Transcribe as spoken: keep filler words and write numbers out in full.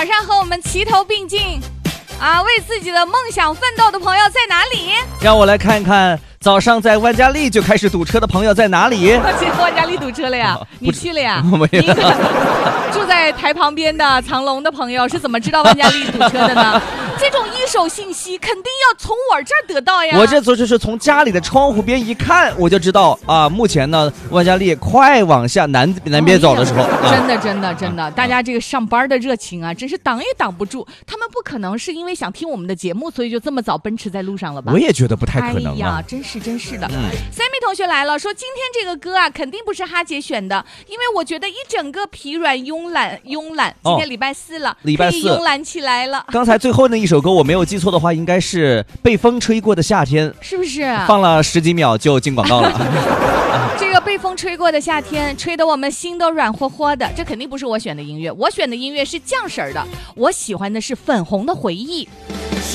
早上和我们齐头并进啊，为自己的梦想奋斗的朋友在哪里？ 让我来看看早上在万家丽就开始堵车的朋友在哪里？ 万家丽堵车了呀？你去了呀？ 没有。 你住在台旁边的长隆的朋友是怎么知道万家丽堵车的呢？这种一手信息肯定要从我这儿得到呀。 我这次就是从家里的窗户边一看，我就知道啊，目前呢万家丽快往下南南边走的时候、 哦啊、真的真的真的、啊、大家这个上班的热情啊真是挡也挡不住，他们不可能是因为想听我们的节目所以就这么早奔驰在路上了吧？ 我也觉得不太可能、啊、 哎呀真是真是的、 嗯、 Sammy 同学来了，说今天这个歌啊肯定不是哈姐选的，因为我觉得一整个疲软慵懒慵懒、哦、今天礼拜四了，礼拜四可以慵懒起来了。 刚才最后那一首歌我没有记错的话应该是被风吹过的夏天， 是不是放了十几秒就进广告了这个被风吹过的夏天吹得我们心都软和和的，这肯定不是我选的音乐，我选的音乐是酱婶儿的，我喜欢的是粉红的回忆。